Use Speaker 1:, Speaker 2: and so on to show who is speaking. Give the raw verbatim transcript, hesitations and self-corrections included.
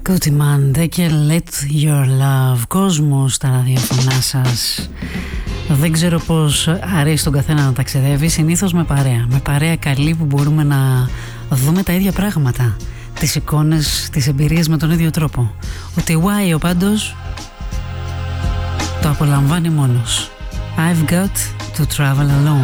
Speaker 1: Κούτιμαν και Let Your Love. Κόσμο στα ραδιοφωνά σας. Δεν ξέρω πως αρέσει τον καθένα να ταξιδεύει. Συνήθως με παρέα. Με παρέα καλή που μπορούμε να δούμε τα ίδια πράγματα. Τις εικόνες, τις εμπειρίες με τον ίδιο τρόπο. Ο Τιουάιο πάντως το απολαμβάνει μόνος. I've got to travel alone.